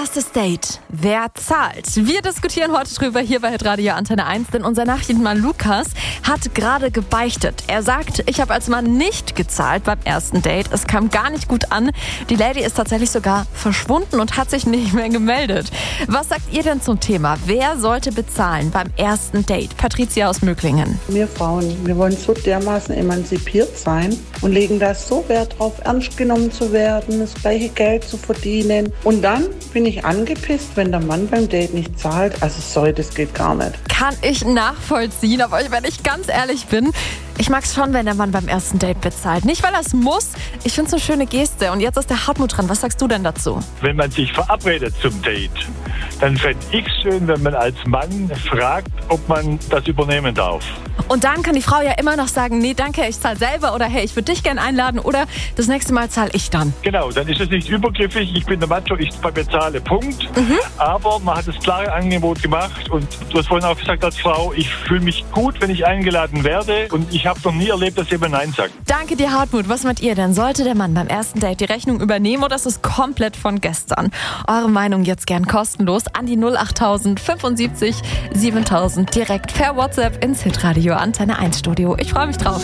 Erstes Date. Wer zahlt? Wir diskutieren heute drüber hier bei Hitradio Antenne 1, denn unser Nachrichtenmann Lukas hat gerade gebeichtet. Er sagt, ich habe als Mann nicht gezahlt beim ersten Date. Es kam gar nicht gut an. Die Lady ist tatsächlich sogar verschwunden und hat sich nicht mehr gemeldet. Was sagt ihr denn zum Thema? Wer sollte bezahlen beim ersten Date? Patricia aus Möglingen. Wir Frauen, wir wollen so dermaßen emanzipiert sein und legen da so Wert drauf, ernst genommen zu werden, das gleiche Geld zu verdienen. Und dann bin ich angepisst, wenn der Mann beim Date nicht zahlt. Also sorry, das geht gar nicht. Kann ich nachvollziehen, aber wenn ich ganz ehrlich bin, ich mag es schon, wenn der Mann beim ersten Date bezahlt. Nicht, weil er es muss. Ich finde es eine schöne Geste. Und jetzt ist der Hartmut dran. Was sagst du denn dazu? Wenn man sich verabredet zum Date, dann fände ich es schön, wenn man als Mann fragt, ob man das übernehmen darf. Und dann kann die Frau ja immer noch sagen, nee, danke, ich zahle selber. Oder hey, ich würde dich gerne einladen. Oder das nächste Mal zahle ich dann. Genau, dann ist es nicht übergriffig. Ich bin der Macho, ich bezahle, Punkt. Aber man hat das klare Angebot gemacht. Und du hast vorhin auch gesagt als Frau, ich fühle mich gut, wenn ich eingeladen werde. Und ich habe noch nie erlebt, dass jemand Nein sagt. Danke dir, Hartmut. Was meint ihr denn? Sollte der Mann beim ersten Date die Rechnung übernehmen oder ist es komplett von gestern? Eure Meinung jetzt gern kostenlos an die 08000 75 7000 direkt per WhatsApp ins Hitradio Antenne 1 Studio. Ich freue mich drauf.